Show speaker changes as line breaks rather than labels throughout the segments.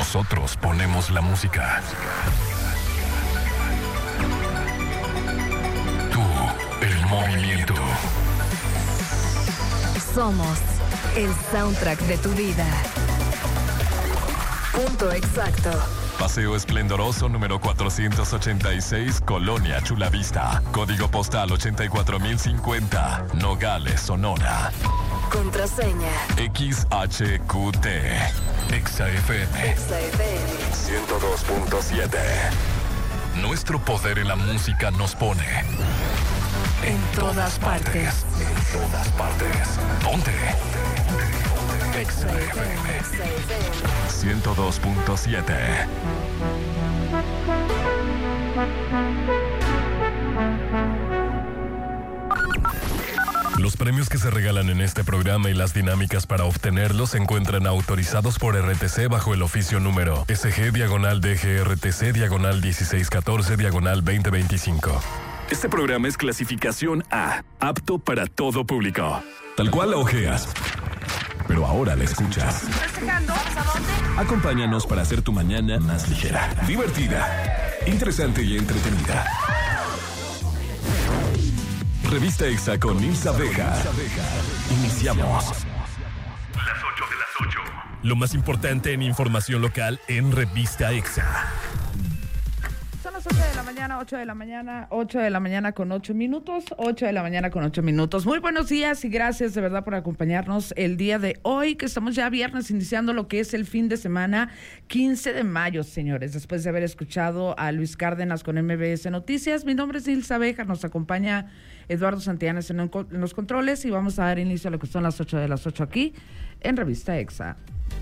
Nosotros ponemos la música. Tú, el movimiento.
Somos el soundtrack de tu vida. Punto exacto.
Paseo Esplendoroso número 486, Colonia Chulavista. Código postal 84050, Nogales, Sonora.
Contraseña
XHQT. XFM 102.7. Nuestro poder en la música nos pone
en todas partes.
En todas partes. Ponte. XFM 102.7. Los premios que se regalan en este programa y las dinámicas para obtenerlos se encuentran autorizados por RTC bajo el oficio número SG-DGRTC/1614/2025. Este programa es clasificación A, apto para todo público. Tal cual la ojeas, pero ahora la escuchas. Acompáñanos para hacer tu mañana más ligera, divertida, interesante y entretenida. Revista Exa con Nilsa Vega. Iniciamos. Las 8 de las 8. Lo más importante en información local en Revista Exa.
Son las 8 de la mañana, 8 de la mañana, 8 de la mañana con 8 minutos, 8 de la mañana con 8 minutos. Muy buenos días y gracias de verdad por acompañarnos el día de hoy, que estamos ya viernes iniciando lo que es el fin de semana, 15 de mayo, señores. Después de haber escuchado a Luis Cárdenas con MBS Noticias, mi nombre es Nilsa Vega, nos acompaña Eduardo Santillanes en los controles y vamos a dar inicio a lo que son las 8 de las 8 aquí en Revista Exa.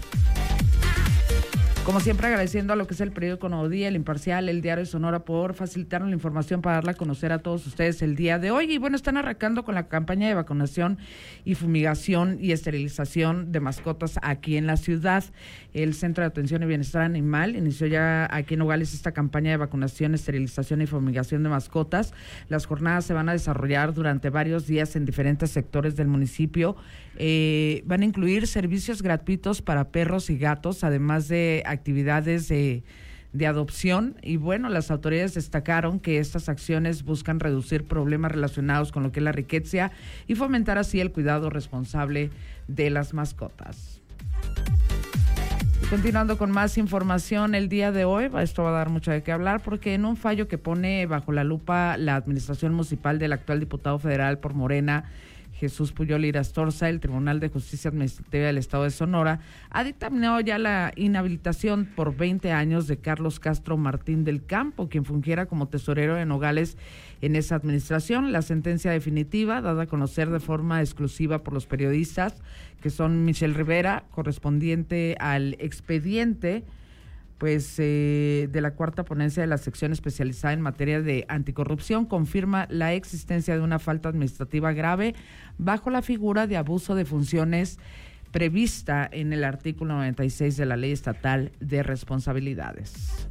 Como siempre, agradeciendo a lo que es el periódico Nuevo Día, El Imparcial, El Diario de Sonora por facilitarnos la información para darla a conocer a todos ustedes el día de hoy. Y bueno, están arrancando con la campaña de vacunación y fumigación y esterilización de mascotas aquí en la ciudad. El Centro de Atención y Bienestar Animal inició ya aquí en Nogales esta campaña de vacunación, esterilización y fumigación de mascotas. Las jornadas se van a desarrollar durante varios días en diferentes sectores del municipio. Van a incluir servicios gratuitos para perros y gatos, además de actividades de adopción. Y bueno, las autoridades destacaron que estas acciones buscan reducir problemas relacionados con lo que es la riqueza y fomentar así el cuidado responsable de las mascotas. Continuando con más información el día de hoy, esto va a dar mucho de qué hablar porque en un fallo que pone bajo la lupa la administración municipal del actual diputado federal por Morena, Jesús Puyol Irastorza, el Tribunal de Justicia Administrativa del Estado de Sonora ha dictaminado ya la inhabilitación por 20 años de Carlos Castro Martín del Campo, quien fungiera como tesorero de Nogales en esa administración. La sentencia definitiva, dada a conocer de forma exclusiva por los periodistas, que son Michelle Rivera, correspondiente al expediente de la cuarta ponencia de la sección especializada en materia de anticorrupción, confirma la existencia de una falta administrativa grave bajo la figura de abuso de funciones prevista en el artículo 96 de la Ley Estatal de Responsabilidades.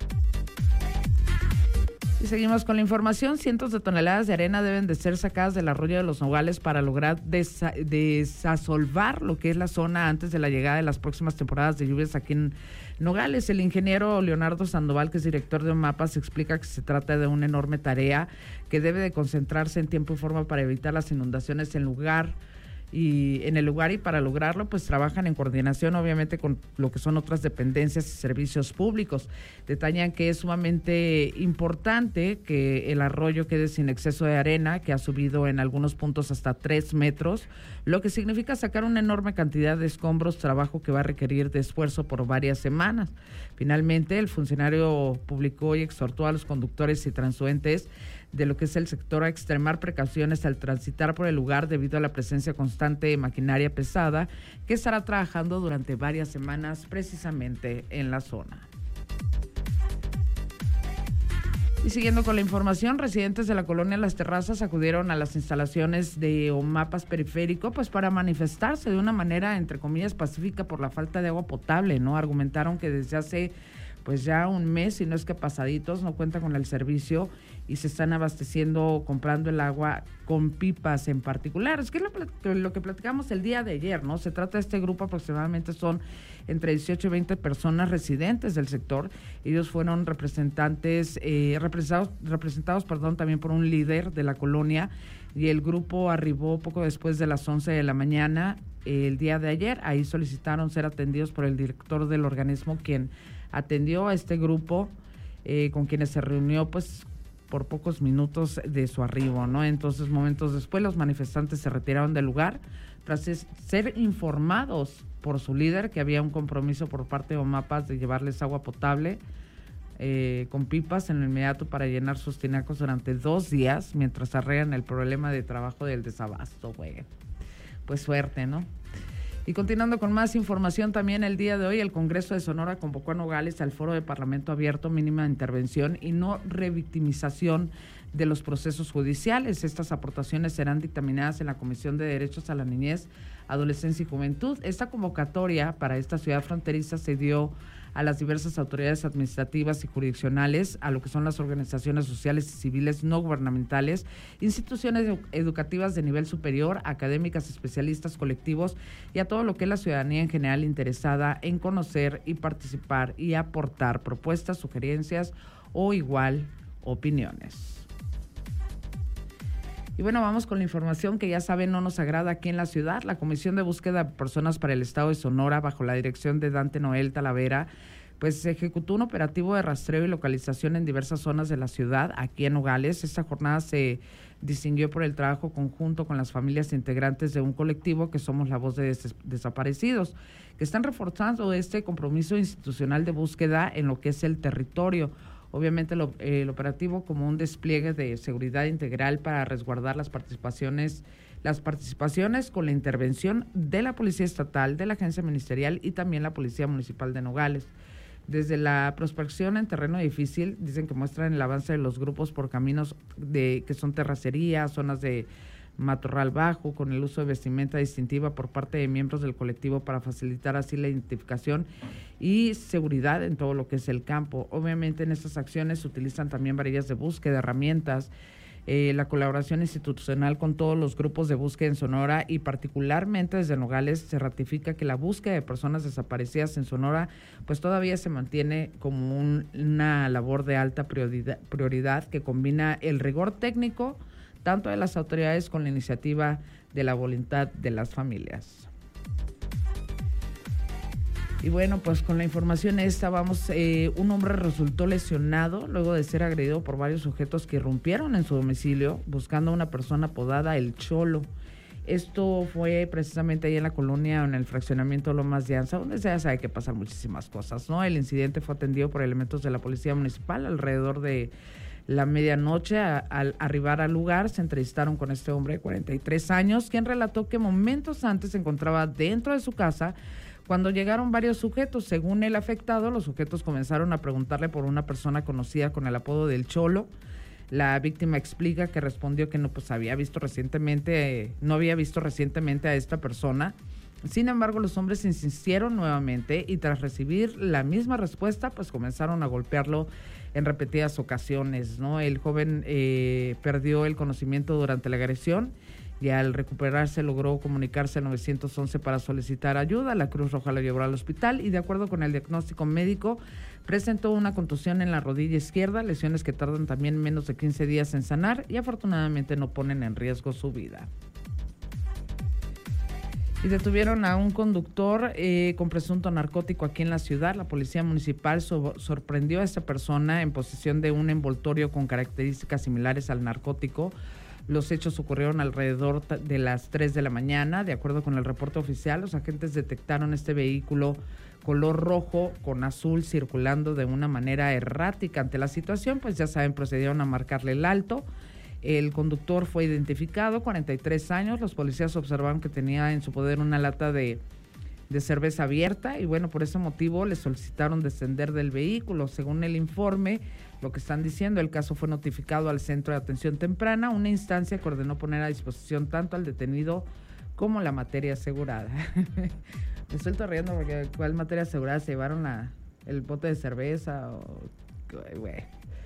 Y seguimos con la información. Cientos de toneladas de arena deben de ser sacadas del arroyo de los Nogales para lograr desasolvar lo que es la zona antes de la llegada de las próximas temporadas de lluvias aquí en Nogales. El ingeniero Leonardo Sandoval, que es director de OMAPAS, explica que se trata de una enorme tarea que debe de concentrarse en tiempo y forma para evitar las inundaciones en el lugar y para lograrlo pues trabajan en coordinación obviamente con lo que son otras dependencias y servicios públicos. Detallan que es sumamente importante que el arroyo quede sin exceso de arena, que ha subido en algunos puntos hasta 3 metros, lo que significa sacar una enorme cantidad de escombros, trabajo que va a requerir de esfuerzo por varias semanas. Finalmente, el funcionario publicó y exhortó a los conductores y transeúntes de lo que es el sector a extremar precauciones al transitar por el lugar debido a la presencia constante de maquinaria pesada que estará trabajando durante varias semanas precisamente en la zona. Y siguiendo con la información, residentes de la colonia Las Terrazas acudieron a las instalaciones de OMAPAS Periférico pues para manifestarse de una manera entre comillas pacífica por la falta de agua potable, ¿no? Argumentaron que desde hace pues ya un mes, si no es que pasaditos, no cuenta con el servicio y se están abasteciendo, comprando el agua con pipas en particular. Es que lo que platicamos el día de ayer, ¿no? Se trata de este grupo, aproximadamente son entre 18 y 20 personas residentes del sector. Ellos fueron representados también por un líder de la colonia, y el grupo arribó poco después de las 11 de la mañana el día de ayer. Ahí solicitaron ser atendidos por el director del organismo, quien atendió a este grupo, con quienes se reunió pues por pocos minutos de su arribo, ¿no? Entonces, momentos después, los manifestantes se retiraron del lugar tras ser informados por su líder que había un compromiso por parte de OMAPAS de llevarles agua potable con pipas en lo inmediato para llenar sus tinacos durante 2 días mientras arreglan el problema de trabajo del desabasto, güey. Pues suerte, ¿no? Y continuando con más información, también el día de hoy el Congreso de Sonora convocó a Nogales al Foro de Parlamento Abierto, mínima intervención y no revictimización de los procesos judiciales. Estas aportaciones serán dictaminadas en la Comisión de Derechos a la Niñez, Adolescencia y Juventud. Esta convocatoria para esta ciudad fronteriza se dio a las diversas autoridades administrativas y jurisdiccionales, a lo que son las organizaciones sociales y civiles no gubernamentales, instituciones educativas de nivel superior, académicas, especialistas, colectivos y a todo lo que es la ciudadanía en general interesada en conocer y participar y aportar propuestas, sugerencias o igual opiniones. Y bueno, vamos con la información que ya saben no nos agrada aquí en la ciudad. La Comisión de Búsqueda de Personas para el Estado de Sonora, bajo la dirección de Dante Noel Talavera, pues ejecutó un operativo de rastreo y localización en diversas zonas de la ciudad, aquí en Nogales. Esta jornada se distinguió por el trabajo conjunto con las familias integrantes de un colectivo que somos La Voz de Desaparecidos, que están reforzando este compromiso institucional de búsqueda en lo que es el territorio. Obviamente el operativo como un despliegue de seguridad integral para resguardar las participaciones con la intervención de la Policía Estatal, de la Agencia Ministerial y también la Policía Municipal de Nogales. Desde la prospección en terreno difícil, dicen que muestran el avance de los grupos por caminos que son terracería, zonas de matorral bajo, con el uso de vestimenta distintiva por parte de miembros del colectivo para facilitar así la identificación y seguridad en todo lo que es el campo. Obviamente en estas acciones se utilizan también varillas de búsqueda, herramientas, la colaboración institucional con todos los grupos de búsqueda en Sonora y particularmente desde Nogales se ratifica que la búsqueda de personas desaparecidas en Sonora pues todavía se mantiene como una labor de alta prioridad que combina el rigor técnico tanto de las autoridades con la iniciativa de la voluntad de las familias. Y bueno, pues con la información esta vamos, un hombre resultó lesionado luego de ser agredido por varios sujetos que irrumpieron en su domicilio buscando a una persona apodada El Cholo. Esto fue precisamente ahí en la colonia, en el fraccionamiento Lomas de Anza, donde ya sabe que pasan muchísimas cosas, ¿no? El incidente fue atendido por elementos de la Policía Municipal alrededor de la medianoche. Al arribar al lugar se entrevistaron con este hombre de 43 años, quien relató que momentos antes se encontraba dentro de su casa cuando llegaron varios sujetos. Según el afectado, los sujetos comenzaron a preguntarle por una persona conocida con el apodo del Cholo. La víctima explica que respondió que no había visto recientemente a esta persona. Sin embargo, los hombres insistieron nuevamente y tras recibir la misma respuesta, pues comenzaron a golpearlo en repetidas ocasiones, ¿no? El joven perdió el conocimiento durante la agresión y al recuperarse logró comunicarse al 911 para solicitar ayuda. La Cruz Roja lo llevó al hospital y de acuerdo con el diagnóstico médico presentó una contusión en la rodilla izquierda, lesiones que tardan también menos de 15 días en sanar y afortunadamente no ponen en riesgo su vida. Y detuvieron a un conductor con presunto narcótico aquí en la ciudad. La policía municipal sorprendió a esta persona en posesión de un envoltorio con características similares al narcótico. Los hechos ocurrieron alrededor de las 3 de la mañana. De acuerdo con el reporte oficial, los agentes detectaron este vehículo color rojo con azul circulando de una manera errática. Ante la situación, pues ya saben, procedieron a marcarle el alto. El conductor fue identificado, 43 años. Los policías observaron que tenía en su poder una lata de cerveza abierta y bueno, por ese motivo le solicitaron descender del vehículo. Según el informe, lo que están diciendo, el caso fue notificado al Centro de Atención Temprana, una instancia que ordenó poner a disposición tanto al detenido como la materia asegurada. Me suelto riendo porque ¿cuál materia asegurada? ¿Se llevaron el bote de cerveza?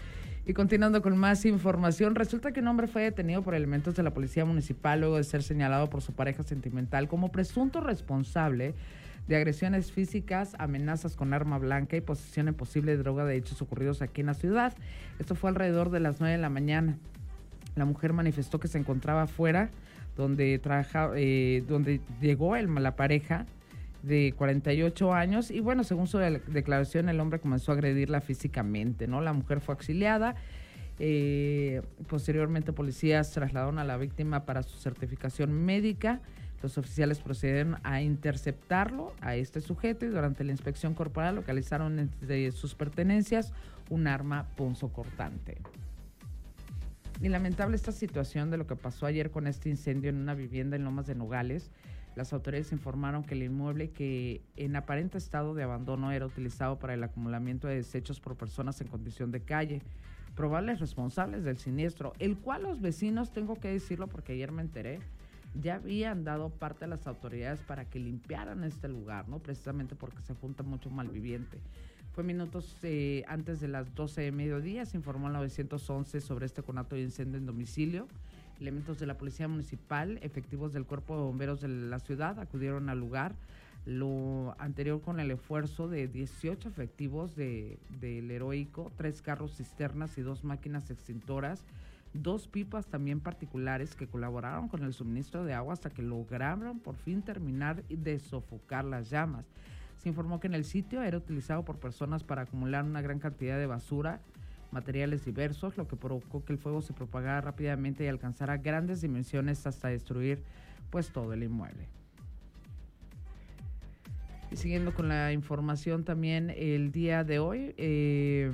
Y continuando con más información, resulta que un hombre fue detenido por elementos de la policía municipal luego de ser señalado por su pareja sentimental como presunto responsable de agresiones físicas, amenazas con arma blanca y posesión en posible droga de hechos ocurridos aquí en la ciudad. Esto fue alrededor de las 9 de la mañana. La mujer manifestó que se encontraba afuera donde llegó la pareja de 48 años y bueno, según su declaración, el hombre comenzó a agredirla físicamente, ¿no? La mujer fue auxiliada. Posteriormente, policías trasladaron a la víctima para su certificación médica. Los oficiales procedieron a interceptarlo, a este sujeto, y durante la inspección corporal localizaron entre sus pertenencias un arma punzocortante. Y lamentable esta situación de lo que pasó ayer con este incendio en una vivienda en Lomas de Nogales. Las autoridades informaron que el inmueble, que en aparente estado de abandono, era utilizado para el acumulamiento de desechos por personas en condición de calle, probables responsables del siniestro, el cual los vecinos, tengo que decirlo porque ayer me enteré, ya habían dado parte a las autoridades para que limpiaran este lugar, ¿no? Precisamente porque se junta mucho malviviente. Fue minutos antes de las 12 de mediodía, se informó al 911 sobre este conato de incendio en domicilio. Elementos de la Policía Municipal, efectivos del Cuerpo de Bomberos de la ciudad acudieron al lugar. Lo anterior con el esfuerzo de 18 efectivos del Heroico, 3 carros cisternas y 2 máquinas extintoras, 2 pipas también particulares que colaboraron con el suministro de agua hasta que lograron por fin terminar de sofocar las llamas. Se informó que en el sitio era utilizado por personas para acumular una gran cantidad de basura, materiales diversos, lo que provocó que el fuego se propagara rápidamente y alcanzara grandes dimensiones hasta destruir pues todo el inmueble. Y siguiendo con la información también el día de hoy,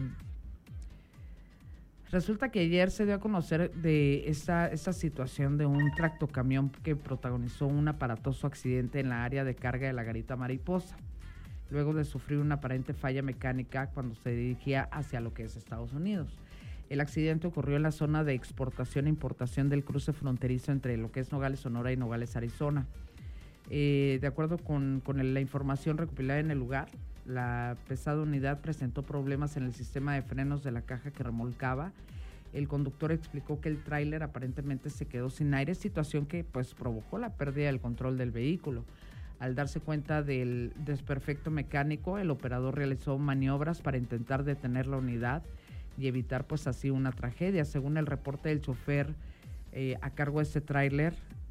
resulta que ayer se dio a conocer de esta situación de un tractocamión que protagonizó un aparatoso accidente en la área de carga de la Garita Mariposa, luego de sufrir una aparente falla mecánica cuando se dirigía hacia lo que es Estados Unidos. El accidente ocurrió en la zona de exportación e importación del cruce fronterizo entre lo que es Nogales, Sonora y Nogales, Arizona. De acuerdo con la información recopilada en el lugar, la pesada unidad presentó problemas en el sistema de frenos de la caja que remolcaba. El conductor explicó que el tráiler aparentemente se quedó sin aire, situación que pues provocó la pérdida del control del vehículo. Al darse cuenta del desperfecto mecánico, el operador realizó maniobras para intentar detener la unidad y evitar pues así una tragedia. Según el reporte del chofer a cargo de este tráiler,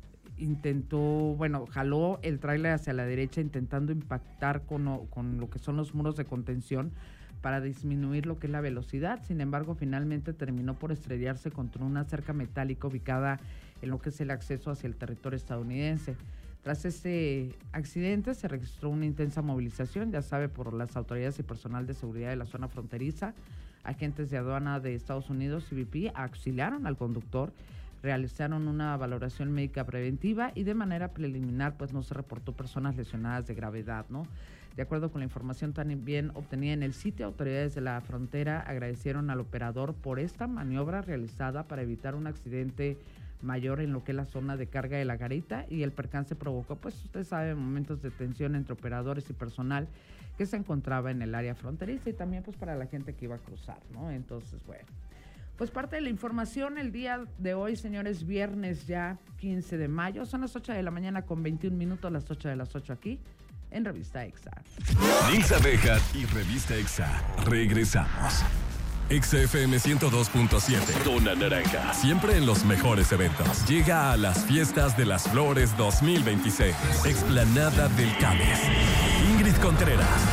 jaló el tráiler hacia la derecha intentando impactar con lo que son los muros de contención para disminuir lo que es la velocidad. Sin embargo, finalmente terminó por estrellarse contra una cerca metálica ubicada en lo que es el acceso hacia el territorio estadounidense. Tras este accidente se registró una intensa movilización, ya sabe, por las autoridades y personal de seguridad de la zona fronteriza. Agentes de aduana de Estados Unidos, CBP, auxiliaron al conductor, realizaron una valoración médica preventiva y de manera preliminar pues no se reportó personas lesionadas de gravedad, ¿no? De acuerdo con la información también obtenida en el sitio, autoridades de la frontera agradecieron al operador por esta maniobra realizada para evitar un accidente mayor en lo que es la zona de carga de la Garita, y el percance provocó, pues usted sabe, momentos de tensión entre operadores y personal que se encontraba en el área fronteriza y también pues para la gente que iba a cruzar, ¿no? Entonces, bueno, pues parte de la información el día de hoy, señores, viernes ya 15 de mayo, son las 8 de la mañana con 21 minutos, las 8 de las 8 aquí en Revista EXA.
Nilsa Bejar y Revista EXA, regresamos. EXA FM 102.7, Zona Naranja, siempre en los mejores eventos. Llega a las Fiestas de las Flores 2026, Explanada del Cáliz. Ingrid Contreras.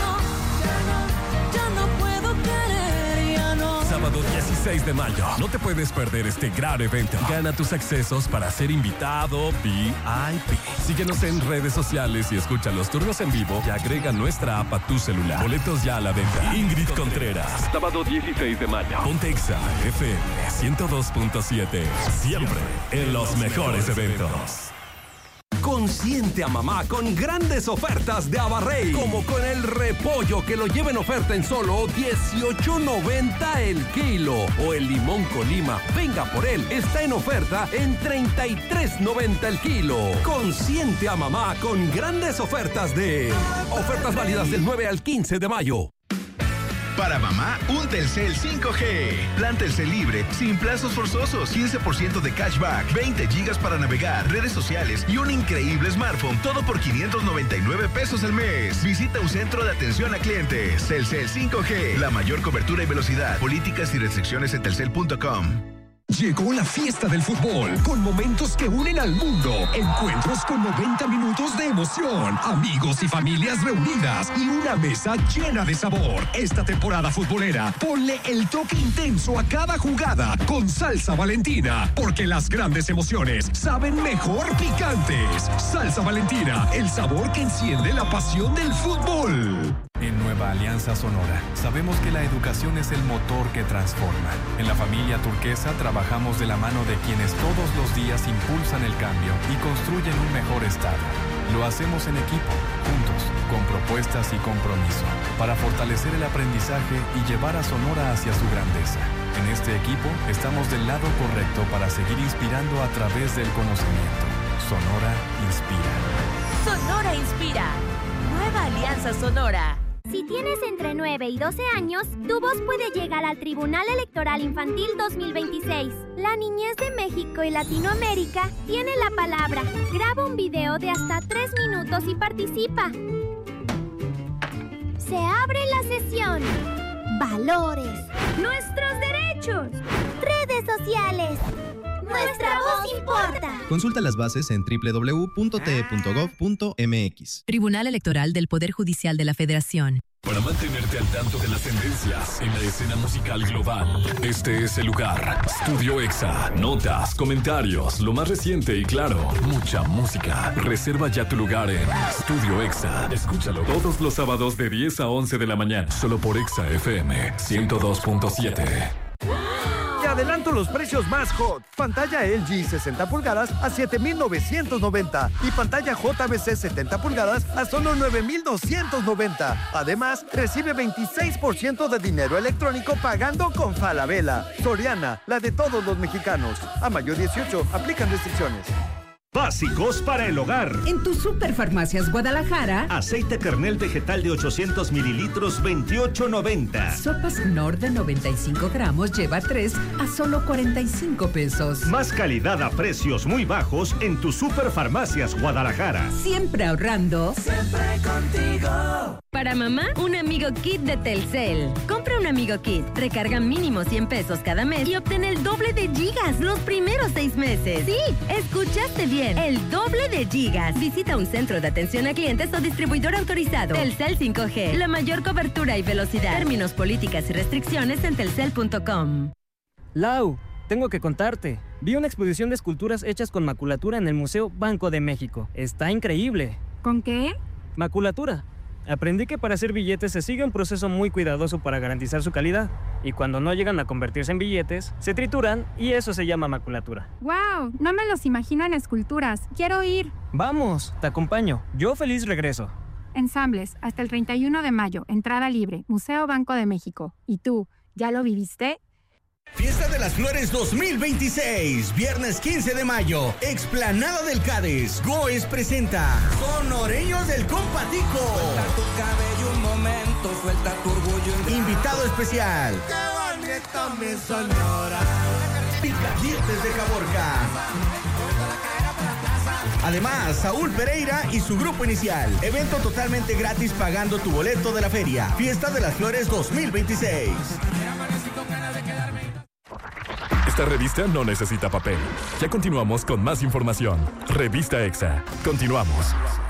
Ya no puedo querer, ya no.
Sábado 16 de mayo. No te puedes perder este gran evento. Gana tus accesos para ser invitado VIP. Síguenos en redes sociales y escucha los turnos en vivo y agrega nuestra app a tu celular. Boletos ya a la venta. Ingrid Contreras. Sábado 16 de mayo. Ponte EXA FM 102.7. Siempre en los mejores eventos.
Consiente a mamá con grandes ofertas de Abarrey, como con el repollo que lo lleva en oferta en solo $18.90 el kilo, o el limón Colima, venga por él, está en oferta en $33.90 el kilo. Consiente a mamá con grandes ofertas válidas del 9 al 15 de mayo.
Para mamá, un Telcel 5G. Plan Telcel libre, sin plazos forzosos, 15% de cashback, 20 gigas para navegar, redes sociales y un increíble smartphone. Todo por 599 pesos al mes. Visita un centro de atención a clientes. Telcel 5G, la mayor cobertura y velocidad. Políticas y restricciones en telcel.com.
Llegó la fiesta del fútbol, con momentos que unen al mundo. Encuentros con 90 minutos de emoción, amigos y familias reunidas y una mesa llena de sabor. Esta temporada futbolera, ponle el toque intenso a cada jugada con Salsa Valentina, porque las grandes emociones saben mejor picantes. Salsa Valentina, el sabor que enciende la pasión del fútbol.
En Nueva Alianza Sonora, sabemos que la educación es el motor que transforma. En la familia Turquesa trabajamos de la mano de quienes todos los días impulsan el cambio y construyen un mejor estado. Lo hacemos en equipo, juntos, con propuestas y compromiso, para fortalecer el aprendizaje y llevar a Sonora hacia su grandeza. En este equipo estamos del lado correcto para seguir inspirando a través del conocimiento. Sonora inspira.
Sonora inspira. Nueva Alianza Sonora.
Si tienes entre 9 y 12 años, tu voz puede llegar al Tribunal Electoral Infantil 2026. La niñez de México y Latinoamérica tiene la palabra. Graba un video de hasta 3 minutos y participa. Se abre la sesión. Valores. Nuestros derechos. Redes sociales. Nuestra voz importa.
Consulta las bases en www.te.gov.mx.
Tribunal Electoral del Poder Judicial de la Federación.
Para mantenerte al tanto de las tendencias en la escena musical global, este es el lugar. Studio Exa. Notas, comentarios, lo más reciente y claro, mucha música. Reserva ya tu lugar en Studio Exa. Escúchalo todos los sábados de 10 a 11 de la mañana, solo por Exa FM 102.7.
Te adelanto los precios más hot. Pantalla LG 60 pulgadas a 7,990 y pantalla JVC 70 pulgadas a solo 9,290. Además, recibe 26% de dinero electrónico pagando con Falabella. Soriana, la de todos los mexicanos. A mayo 18, aplican restricciones.
Básicos para el hogar.
En tu Superfarmacias Guadalajara.
Aceite Kernel vegetal de 800 mililitros, 28.90.
Sopas Knorr de 95 gramos, lleva 3 a solo 45 pesos.
Más calidad a precios muy bajos en tu Superfarmacias Guadalajara.
Siempre ahorrando.
Siempre contigo.
Para mamá, un amigo kit de Telcel. Compra un amigo kit, recarga mínimo 100 pesos cada mes y obtén el doble de gigas los primeros 6 meses. Sí, escuchaste bien, el doble de gigas. Visita un centro de atención a clientes o distribuidor autorizado. Telcel 5G, la mayor cobertura y velocidad. Términos, políticas y restricciones en telcel.com.
Lau, tengo que contarte. Vi una exposición de esculturas hechas con maculatura en el Museo Banco de México. Está increíble.
¿Con qué?
Maculatura. Aprendí que para hacer billetes se sigue un proceso muy cuidadoso para garantizar su calidad. Y cuando no llegan a convertirse en billetes, se trituran y eso se llama maculatura.
¡Wow! No me los imagino en esculturas. ¡Quiero ir!
Vamos, te acompaño. Yo feliz regreso.
Ensambles, hasta el 31 de mayo. Entrada libre. Museo Banco de México. ¿Y tú, ya lo viviste?
Fiesta de las Flores 2026, viernes 15 de mayo, Explanada del Cádiz. Goes presenta Sonoreños del Compatico.
Suelta tu cabello un momento, suelta tu orgullo.
Invitado especial,
¡qué bonita mi señora!
Picadientes de Caborca. Además, Saúl Pereira y su grupo inicial. Evento totalmente gratis pagando tu boleto de la feria. Fiesta de las Flores 2026.
Esta revista no necesita papel. Ya continuamos con más información. Revista Exa. Continuamos.